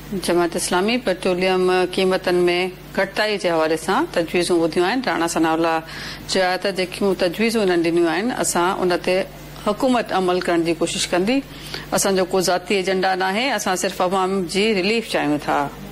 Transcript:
Jamaat Islami petroleum क़ीमतनि में घटिताई जे हवाले सां तजवीज़ूं ॿुधियूं आहिनि। राणा सनाउल्ला चया त जेकियूं तजवीज़ूं हिननि ॾिनियूं आहिनि असां उन ते हुकूमत अमल करण जी कोशिश कंदी। असांजो को ज़ाती एजेंडा नाहे, असां सिर्फ़ अवाम जी रिलीफ चाहियूं था।